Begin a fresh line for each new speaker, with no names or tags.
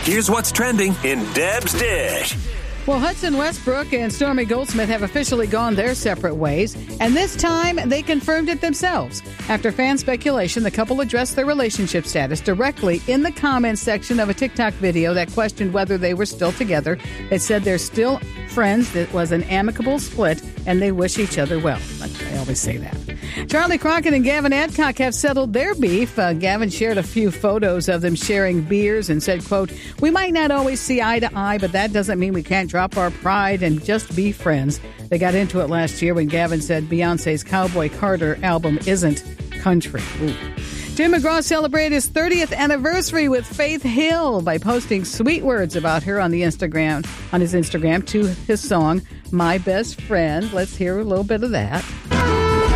Here's what's trending in Deb's Dish.
Well, Hudson Westbrook and Stormy Goldsmith have officially gone their separate ways, and this time they confirmed it themselves. After fan speculation, the couple addressed their relationship status directly in the comments section of a TikTok video that questioned whether they were still together. It said they're still friends, it was an amicable split, and they wish each other well. I always say that. Charlie Crockett and Gavin Adcock have settled their beef. Gavin shared a few photos of them sharing beers and said, quote, "We might not always see eye to eye, but that doesn't mean we can't drop our pride and just be friends." They got into it last year when Gavin said Beyonce's Cowboy Carter album isn't country. Ooh. Tim McGraw celebrated his 30th anniversary with Faith Hill by posting sweet words about her on his Instagram to his song, My Best Friend. Let's hear a little bit of that.